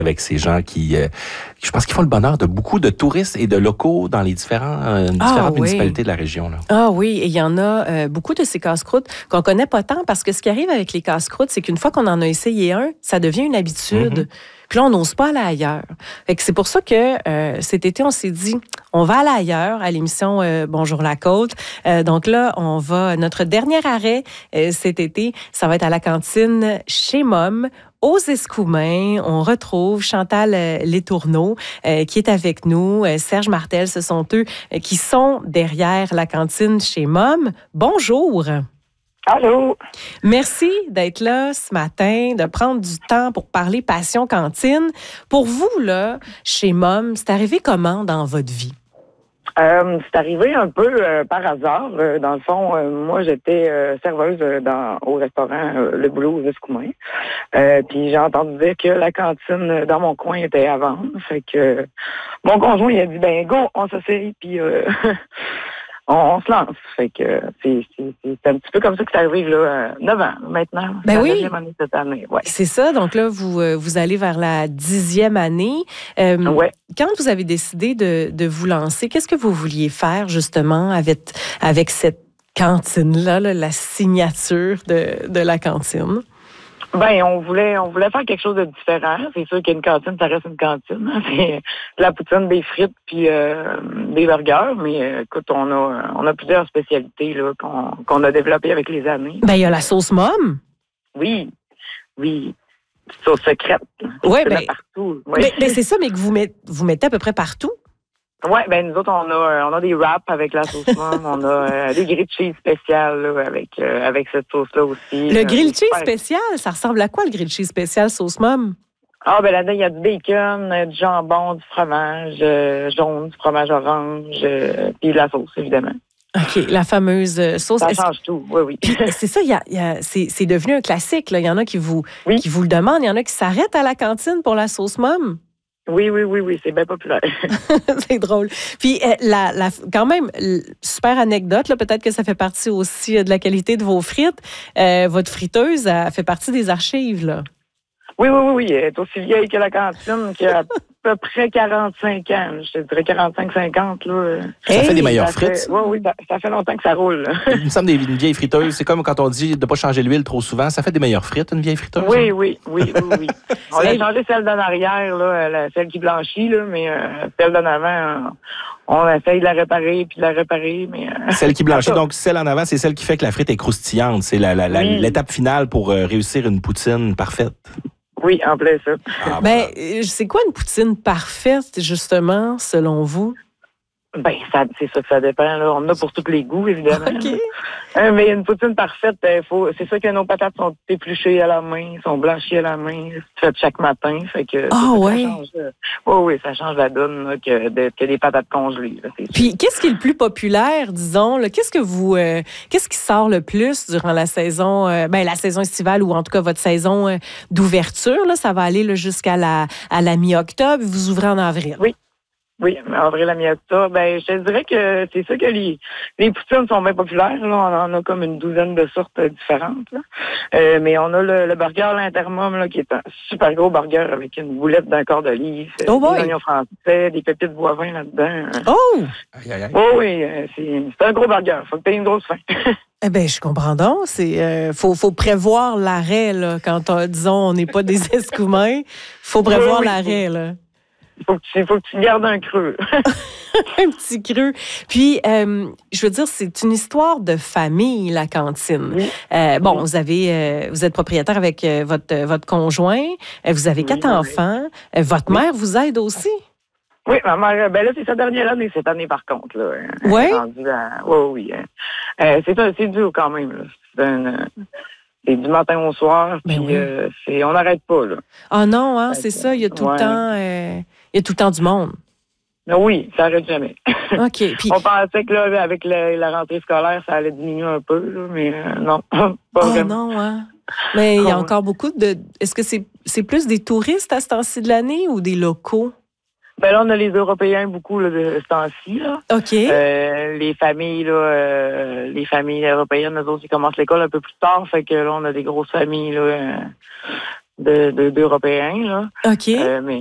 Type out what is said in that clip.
avec ces gens qui, je pense qu'ils font le bonheur de beaucoup de touristes et de locaux dans les différentes municipalités de la région. Là. Ah oui, et il y en a beaucoup de ces casse-croûtes qu'on connaît pas tant parce que ce qui arrive avec les casse-croûtes, c'est qu'une fois qu'on en a essayé un, ça devient une habitude. Puis là, on n'ose pas aller ailleurs. Fait que c'est pour ça que cet été, on s'est dit, on va aller ailleurs à l'émission Bonjour la Côte. Donc là, notre dernier arrêt cet été, ça va être à la cantine chez Mom. Aux Escoumins, on retrouve Chantal Letourneau qui est avec nous. Serge Martel, ce sont eux qui sont derrière la cantine chez Mom. Bonjour. Allô? Merci d'être là ce matin, de prendre du temps pour parler Passion Cantine. Pour vous, là, chez Mom, c'est arrivé comment dans votre vie? C'est arrivé un peu par hasard. Dans le fond, moi, j'étais serveuse au restaurant Le Boulot aux Escoumins. Puis j'ai entendu dire que la cantine dans mon coin était à vendre. Fait que mon conjoint, il a dit, ben go, on s'essaye, puis on se lance. Fait que c'est un petit peu comme ça que ça arrive, là, 9 ans maintenant. Ben la oui. 9e année cette année, ouais. C'est ça. Donc là, vous allez vers la 10e année. Ouais. Quand vous avez décidé de vous lancer, qu'est-ce que vous vouliez faire, justement, avec cette cantine-là, là, la signature de la cantine? Ben, on voulait faire quelque chose de différent. C'est sûr qu'une cantine, ça reste une cantine. Hein. C'est de la poutine, des frites, puis des burgers. Mais écoute, on a plusieurs spécialités là qu'on a développées avec les années. Ben, il y a la sauce Mom. Oui. Sauce secrète. Oui, ben partout. Ouais. Mais c'est ça, mais que vous mettez à peu près partout. Ouais, ben nous autres, on a des wraps avec la sauce Mom, on a des grilled cheese spéciales là, avec cette sauce-là aussi. Le grilled cheese spécial, ça ressemble à quoi, le grilled cheese spécial sauce Mom? Ah, ben là-dedans, il y a du bacon, du jambon, du fromage jaune, du fromage orange, puis de la sauce, évidemment. OK, la fameuse sauce. Ça change tout, oui. C'est ça, c'est devenu un classique. Là. Il y en a qui vous le demandent, il y en a qui s'arrêtent à la cantine pour la sauce Mom. Oui, c'est bien populaire. C'est drôle. Puis, quand même, super anecdote, là, peut-être que ça fait partie aussi de la qualité de vos frites. Votre friteuse, elle fait partie des archives, là. Oui. Elle est aussi vieille que la cantine, qui a à peu près 45 ans. Je te dirais 45-50. Là. Ça fait des meilleures frites. Oui, ça fait longtemps que ça roule. Là. Il me semble une vieille friteuse, c'est comme quand on dit de ne pas changer l'huile trop souvent. Ça fait des meilleures frites, une vieille friteuse? Oui. On a changé celle d'en arrière, là, celle qui blanchit, là, mais celle d'en avant, on essaye de la réparer puis de la réparer. Mais, celle qui blanchit, donc celle en avant, c'est celle qui fait que la frite est croustillante. C'est l'étape finale pour réussir une poutine parfaite. Oui, en plein ça. C'est quoi une poutine parfaite, justement, selon vous? Ben, c'est ça que ça dépend. Là. On en a pour tous les goûts, évidemment. OK. Mais une poutine parfaite, c'est sûr que nos patates sont épluchées à la main, sont blanchies à la main, c'est fait chaque matin. Fait que ça change. Ça change la donne là, que des patates congelées. Là, puis, qu'est-ce qui est le plus populaire, disons? Là? Qu'est-ce qui sort le plus durant la saison, la saison estivale ou en tout cas votre saison d'ouverture? Là, ça va aller là, jusqu'à la mi-octobre. Vous ouvrez en avril. Oui, avril à mi-octobre. Ben, je te dirais que c'est ça que les poutines sont bien populaires. Là. On en a comme une douzaine de sortes différentes. Là. Mais on a le burger l'Intermum, là, qui est un super gros burger avec une boulette d'un quart d'olive, des oignons français, des pépites bois vin là-dedans. Oh! Oh oui, c'est un gros burger. Faut que tu aies une grosse faim. Eh bien, je comprends donc. Faut prévoir l'arrêt, là. Quand, disons, on n'est pas des Escoumins, faut prévoir l'arrêt, là. Il faut que tu gardes un creux. Un petit creux. Puis, je veux dire, c'est une histoire de famille, la cantine. Oui. Vous êtes propriétaire avec votre conjoint. Vous avez 4 enfants. Votre mère vous aide aussi? Oui, ma mère, là, c'est sa dernière année cette année, par contre. Là. Oui? Oui. C'est dur quand même. Là. C'est du matin au soir, puis on n'arrête pas. Là. Ah non, hein, c'est ça, il y a tout le temps... il y a tout le temps du monde. Oui, ça n'arrête jamais. OK. Puis... On pensait que là, avec la rentrée scolaire, ça allait diminuer un peu, là, mais non, pas vraiment. Non, hein? Mais il y a encore beaucoup de... Est-ce que c'est plus des touristes à ce temps-ci de l'année ou des locaux? Ben là, on a les Européens beaucoup là, de ce temps-ci. Là. OK. Les familles européennes, nous autres, ils commencent l'école un peu plus tard. Fait que là, on a des grosses familles. Là, d'Européens, là. OK. Mais